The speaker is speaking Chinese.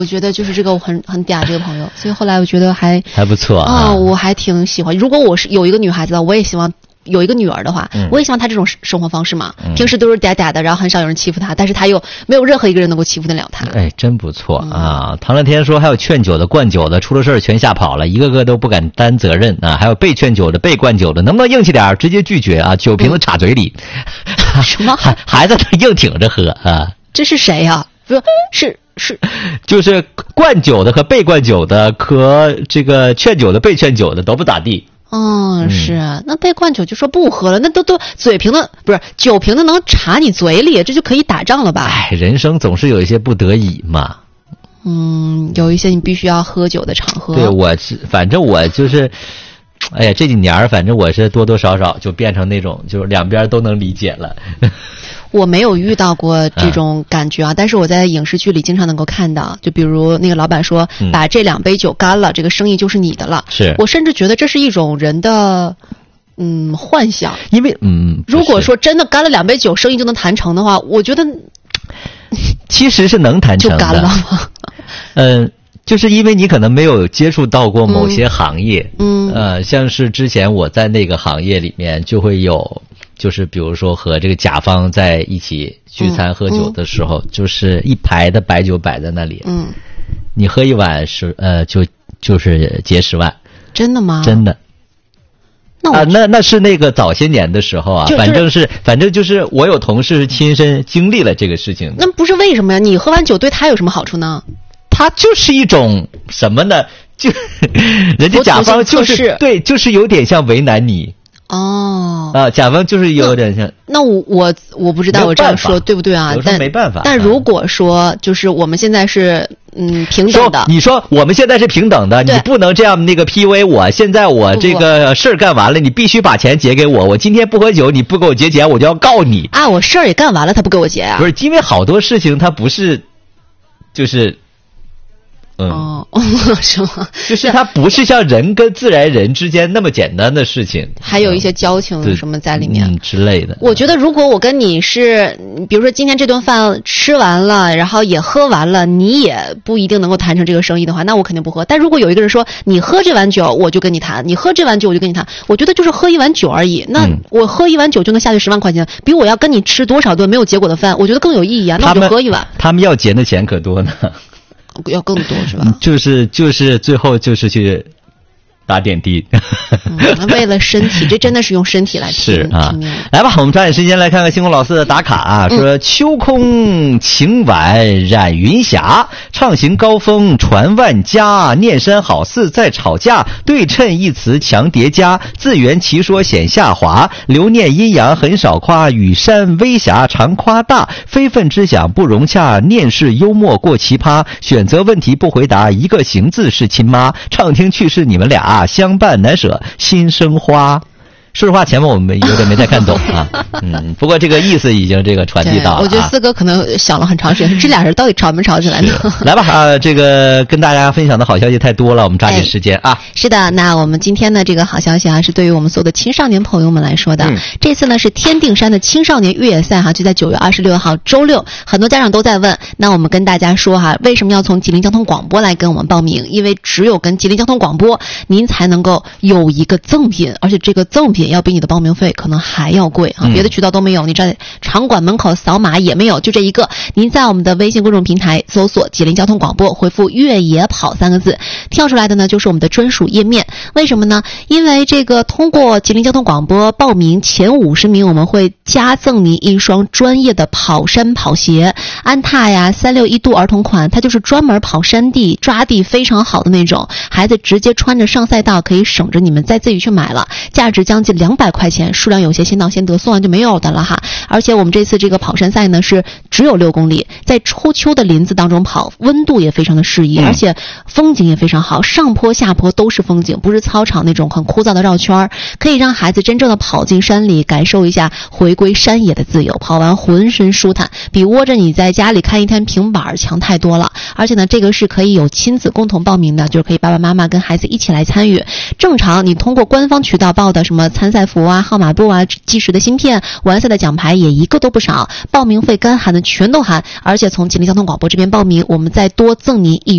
我觉得就是这个我很嗲这个朋友，所以后来我觉得还不错啊， 我还挺喜欢。如果我是有一个女孩子，我也希望有一个女儿的话，我也希望她这种生活方式嘛。平时都是嗲嗲的，然后很少有人欺负她，但是她又没有任何一个人能够欺负得了她。 哎，真不错啊！唐乐天说，还有劝酒的、灌酒的，出了事儿全吓跑了，一个个都不敢担责任啊！还有被劝酒的、被灌酒的，能不能硬气点，直接拒绝啊？酒瓶子插嘴里， 什么？ 孩子他硬挺着喝啊？ 这是谁呀？不是。 就是灌酒的和被灌酒的和这个劝酒的被劝酒的都不咋地。 是那被灌酒就说不喝了，那都嘴瓶的不是酒瓶的能插你嘴里，这就可以打仗了吧？ 哎，人生总是有一些不得已嘛。 有一些你必须要喝酒的场合。 对，反正我就是，哎呀，这几年反正我是多多少少就变成那种就是两边都能理解了。 我没有遇到过这种感觉啊，但是我在影视剧里经常能够看到，就比如那个老板说，把这2杯酒干了，这个生意就是你的了。 是我甚至觉得这是一种人的幻想， 因为如果说真的干了2杯酒，生意就能谈成的话，我觉得其实是能谈成的。 就干了吗？ 就是因为你可能没有接触到过某些行业，像是之前我在那个行业里面就会有。就是比如说和这个甲方在一起聚餐喝酒的时候，就是一排的白酒摆在那里，你喝一碗就是结10万。 真的吗？ 真的。那是那个早些年的时候啊，反正就是我有同事亲身经历了这个事情。 那不是为什么呀？你喝完酒对他有什么好处呢？ 他就是一种什么呢？就人家甲方就是对，就是有点像为难你。甲方就是有点像。那我不知道我这样说对不对啊？ 但没办法。 但如果说就是我们现在是平等的， 你说我们现在是平等的，你不能这样那个 PUA 我。现在我这个事儿干完了，你必须把钱结给我。我今天不喝酒，你不给我结钱，我就要告你啊！我事儿也干完了，他不给我结啊？ 不是，因为好多事情他不是，就是。 是吗？ 就是它不是像人跟自然人之间那么简单的事情， 还有一些交情什么在里面之类的。 我觉得如果我跟你是，比如说今天这顿饭吃完了，然后也喝完了，你也不一定能够谈成这个生意的话，那我肯定不喝。但如果有一个人说你喝这碗酒我就跟你谈，你喝这碗酒我就跟你谈，我觉得就是喝一碗酒而已。那我喝一碗酒就能下去10万块钱，比我要跟你吃多少顿没有结果的饭，我觉得更有意义啊。那我就喝一碗。 他们要结的钱可多呢。 要更多是吧？ 就是最后就是去打点滴。 为了身体，这真的是用身体来是啊。来吧，我们抓紧时间来看看星空老四的打卡啊。说秋空晴晚染云霞，畅行高峰传万家，念山好似在吵架，对称一词强叠加，自圆其说显下滑，留念阴阳很少夸，羽山微霞常夸大，非分之想不融洽，念事幽默过奇葩，选择问题不回答，一个行字是亲妈，畅听趣事你们俩，相伴难舍心生花。说实话，前面我们有点没太看懂啊。不过这个意思已经这个传递到了。 我觉得四哥可能想了很长时间，这俩人到底吵没吵起来呢？ 来吧这个跟大家分享的好消息太多了，我们抓紧时间啊。 是的，那我们今天的这个好消息啊，是对于我们所有的青少年朋友们来说的。这次呢是天定山的青少年越野赛就在9月26号周六，很多家长都在问，那我们跟大家说为什么要从吉林交通广播来跟我们报名？因为只有跟吉林交通广播，您才能够有一个赠品，而且这个赠品要比你的报名费可能还要贵别的渠道都没有，你在场馆门口扫码也没有，就这一个。您在我们的微信公众平台搜索吉林交通广播，回复越野跑3个字，跳出来的呢就是我们的专属页面。为什么呢？因为这个通过吉林交通广播报名前50名，我们会加赠您一双专业的跑山跑鞋，安踏呀361度儿童款，它就是专门跑山地抓地非常好的那种，孩子直接穿着上赛道，可以省着你们再自己去买了，价值将近200块钱，数量有些先到先得，送完就没有的了而且我们这次这个跑山赛呢是只有6公里，在初秋的林子当中跑，温度也非常的适宜，而且风景也非常好，上坡下坡都是风景，不是操场那种很枯燥的绕圈，可以让孩子真正的跑进山里，感受一下回归山野的自由，跑完浑身舒坦，比窝着你在家里看一天平板强太多了。而且呢，这个是可以有亲子共同报名的，就是可以爸爸妈妈跟孩子一起来参与。正常你通过官方渠道报的什么参赛服号码布计时的芯片，完赛的奖牌也一个都不少，报名费干含的全都含，而且从吉林交通广播这边报名，我们再多赠您一